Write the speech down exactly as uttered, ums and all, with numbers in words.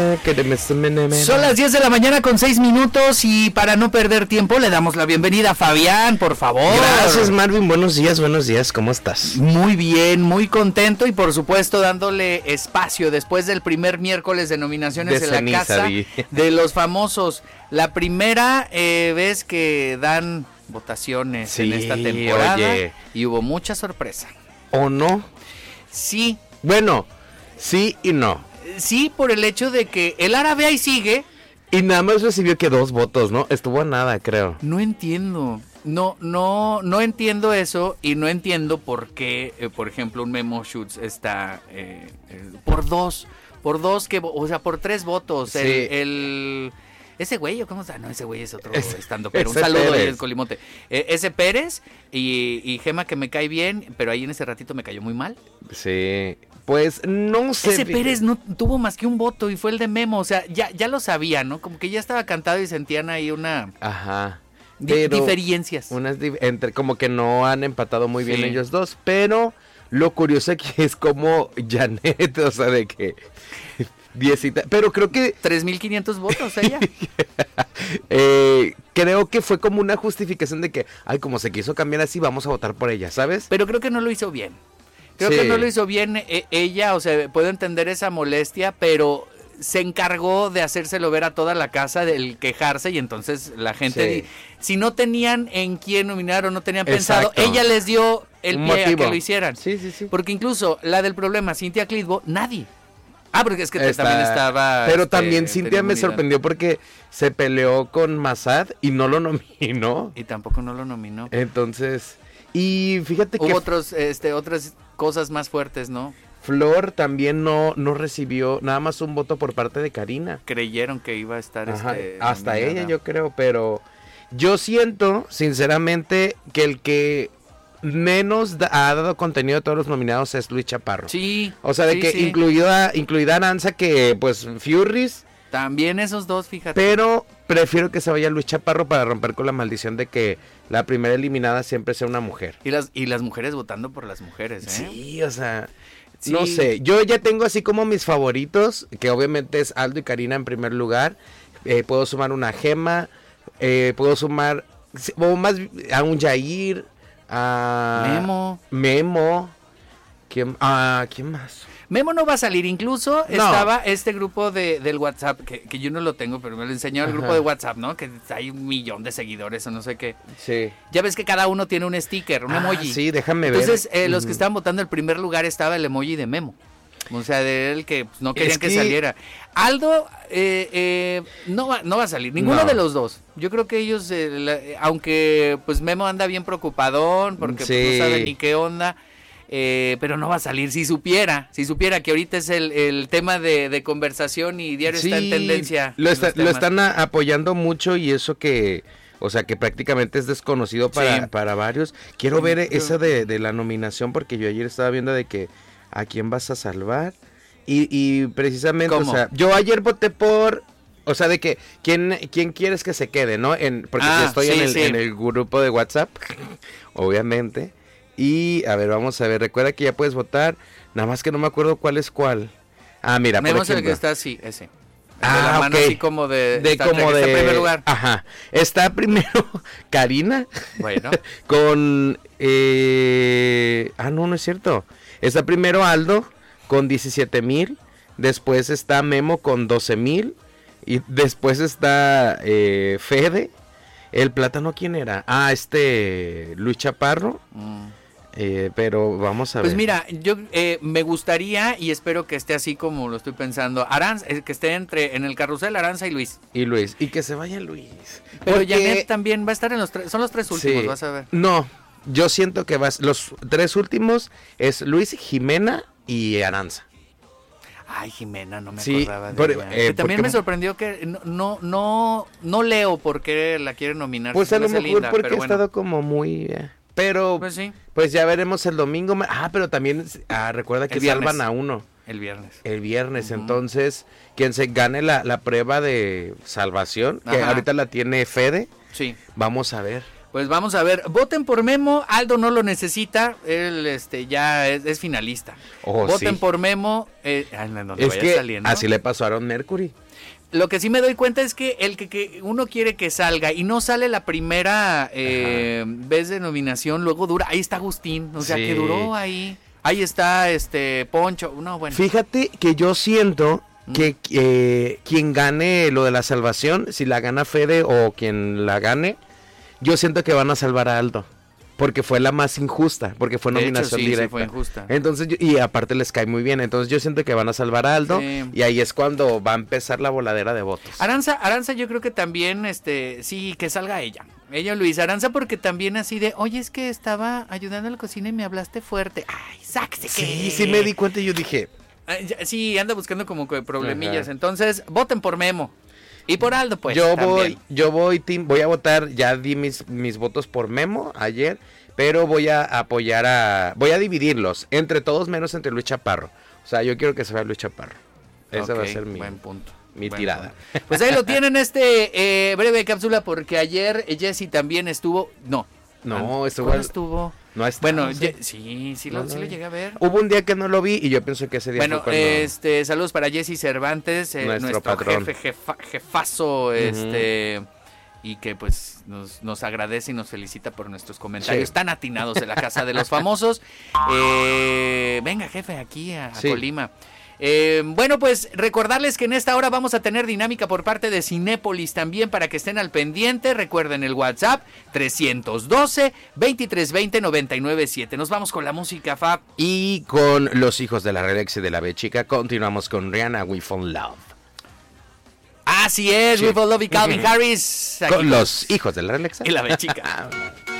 Son las diez de la mañana con seis minutos y para no perder tiempo le damos la bienvenida a Fabián, por favor. Gracias, Marvin, buenos días, buenos días, ¿cómo estás? Muy bien, muy contento y por supuesto dándole espacio después del primer miércoles de nominaciones de en ceniza, la casa vi. de los famosos. La primera eh, vez que dan votaciones sí, en esta temporada oye. y hubo mucha sorpresa. ¿O no? Sí. Bueno, sí y no. Sí, por el hecho de que el árabe ahí sigue. Y nada más recibió que dos votos, ¿no? Estuvo a nada, creo. No entiendo. No, no, no entiendo eso y no entiendo por qué, eh, por ejemplo, un Memo Schutz está eh, eh, por dos, por dos que, o sea, por tres votos. Sí. El, el ese güey, ¿cómo está? No, ese güey es otro es, estando, pero un saludo ahí el Colimote. Eh, ese Pérez y, y Gema que me cae bien, pero ahí en ese ratito me cayó muy mal. Sí. Pues no sé. Ese Pérez no tuvo más que un voto y fue el de Memo, o sea, ya, ya lo sabía, ¿no? Como que ya estaba cantado y sentían ahí una... Ajá. Di- diferencias. Unas dif- entre como que no han empatado muy bien Sí. ellos dos, pero lo curioso aquí es como Janet, o sea, de que... Diecita, pero creo que... tres mil quinientos votos ella. eh, creo que fue como una justificación de que, ay, como se quiso cambiar así, vamos a votar por ella, ¿sabes? Pero creo que no lo hizo bien. Creo Sí. que no lo hizo bien eh, ella, o sea, puedo entender esa molestia, pero se encargó de hacérselo ver a toda la casa del quejarse y entonces la gente, Sí. si no tenían en quién nominar o no tenían Exacto. pensado, ella les dio el Un pie motivo. a que lo hicieran. Sí, sí, sí. Porque incluso la del problema, Cintia Clitbo, nadie. Ah, porque es que Está- también estaba... Pero este, también Cintia me tenía sorprendió porque se peleó con Massad y no lo nominó. Y tampoco no lo nominó. Entonces, y fíjate Hubo que otros, este, otras cosas más fuertes, ¿no? Flor también no, no recibió nada más un voto por parte de Karina. Creyeron que iba a estar Ajá, este, hasta nominada. ella yo creo, pero yo siento sinceramente que el que menos da- ha dado contenido de todos los nominados es Luis Chaparro. Sí. O sea, de sí, que sí. incluida, incluida Aranza, que pues Furries, También esos dos, fíjate. pero prefiero que se vaya Luis Chaparro para romper con la maldición de que la primera eliminada siempre sea una mujer. Y las, y las mujeres votando por las mujeres, ¿eh? Sí, o sea, Sí. no sé, yo ya tengo así como mis favoritos, que obviamente es Aldo y Karina en primer lugar. Eh, puedo sumar una Gema, eh, puedo sumar, o más a un Yair, a Memo. Memo, ¿quién, ah, ¿quién más? Memo no va a salir, incluso No. estaba este grupo de del WhatsApp, que, que yo no lo tengo, pero me lo enseñó el Ajá. grupo de WhatsApp, ¿no? Que hay un millón de seguidores o no sé qué. Sí. Ya ves que cada uno tiene un sticker, un Ah, emoji. sí, déjame ver. Entonces, eh, los que Ujú. estaban votando en primer lugar estaba el emoji de Memo. O sea, de él que pues, no querían Es que... que- saliera. Aldo eh, eh, no, va, no va a salir, ninguno No. de los dos. Yo creo que ellos, eh, la- aunque pues Memo anda bien preocupadón, porque pues, Sí. no sabe ni qué onda, eh, pero no va a salir. Si supiera, si supiera que ahorita es el, el tema de, de conversación y diario está en tendencia. Lo, está- los lo temas. están a- apoyando mucho y eso que, o sea, que prácticamente es desconocido para, Sí. para varios. Quiero Sí, ver yo- esa de, de la nominación porque yo ayer estaba viendo de que a quién vas a salvar y, y precisamente, ¿Cómo? o sea, yo ayer voté por, o sea, de que quién, quién quieres que se quede, ¿no? En, porque Ah, si estoy sí, en, el, sí. en el grupo de WhatsApp, obviamente. Y a ver, vamos a ver, recuerda que ya puedes votar, nada más que no me acuerdo cuál es cuál. Ah, mira, Memo por es el que ejemplo. está así, ese. El Ah, de la mano ok. así como de... de está- como que está de en primer lugar. Ajá. Está primero Karina Bueno. con eh, ah no, no es cierto. Está primero Aldo con diecisiete mil, después está Memo con doce mil y después está eh, Fede. El plátano, ¿quién era? Ah, este Luis Chaparro. Mm. Eh, pero vamos a Pues ver. mira, yo eh, me gustaría y espero que esté así como lo estoy pensando. Aranza, eh, que esté entre en el carrusel Aranza y Luis. Y Luis, y que se vaya Luis. Pero Porque- Janet también va a estar en los tres, son los tres últimos, Sí. vas a ver. No, yo siento que vas, los tres últimos es Luis, Jimena y Aranza. Ay, Jimena, no me Sí, acordaba de por- ella. eh, Que también porque- me sorprendió que no, no, no, no leo por qué la quieren nominar. Pues se a me lo hace mejor linda, porque pero ha bueno. estado como muy... eh, Pero Pues sí, pues ya veremos el domingo. ma- Ah, pero también ah, recuerda que El viernes. salvan a uno el viernes. el viernes. Ujú. Entonces, quien se gane la, la prueba de salvación, que Ajá. ahorita la tiene Fede, Sí. vamos a ver. Pues vamos a ver, voten por Memo, Aldo no lo necesita, él este ya es, es finalista. Oh, voten sí. por Memo, eh, donde es vaya que saliendo. así le pasó a Aaron Mercury. Lo que sí me doy cuenta es que el que, que uno quiere que salga y no sale la primera eh, vez de nominación, luego dura, ahí está Agustín, o sea Sí. que duró ahí, ahí está este Poncho, no bueno. Fíjate que yo siento que eh, quien gane lo de la salvación, si la gana Fede o quien la gane, yo siento que van a salvar a Aldo, porque fue la más injusta, porque fue De nominación hecho, sí, directa. sí fue injusta. Entonces, yo- y aparte les cae muy bien, entonces yo siento que van a salvar a Aldo, Sí. y ahí es cuando va a empezar la voladera de votos. Aranza, Aranza yo creo que también, este, sí, que salga ella. Ella, Luis Aranza, porque también así de, oye, es que estaba ayudando a la cocina y me hablaste fuerte. Ay, sáquese que. Sí, sí me di cuenta y yo dije, Ay, ya- Sí, anda buscando como que problemillas. Ajá. Entonces, voten por Memo. Y por Aldo, pues. yo también. voy, yo voy, team, voy a votar, ya di mis, mis votos por Memo ayer, pero voy a apoyar a, voy a dividirlos, entre todos menos entre Luis Chaparro. O sea, yo quiero que se vea Luis Chaparro. Esa va a Ok, ser mi, buen punto. mi Buen tirada. punto. Pues ahí lo tienen, este eh, breve cápsula, porque ayer Jessy también estuvo. No. No, Ah, estuvo ¿cuándo al- esto No está, Bueno, no sé. Ye- sí, sí, No, lo, no sí lo vi. llegué a ver. Hubo un día que no lo vi y yo pienso que ese día Bueno, fue cuando... este, saludos para Jessy Cervantes, eh, Nuestro nuestro, patrón. jefe, jefa- jefazo, este, y que pues nos, nos agradece y nos felicita por nuestros comentarios Sí. tan atinados de la Casa de los Famosos. Eh, venga, jefe, aquí a, a Sí. Colima. Eh, bueno, pues recordarles que en esta hora vamos a tener dinámica por parte de Cinépolis también para que estén al pendiente. Recuerden el WhatsApp trescientos doce, veintitrés veinte, noventa y nueve siete. Nos vamos con la música, Fab. Y con los hijos de la Relax y de la B chica, continuamos con Rihanna, We Found Love. Así es, Sí. We Fall Love y Calvin Harris. Aquí Con los hijos de la Relax. y la B chica.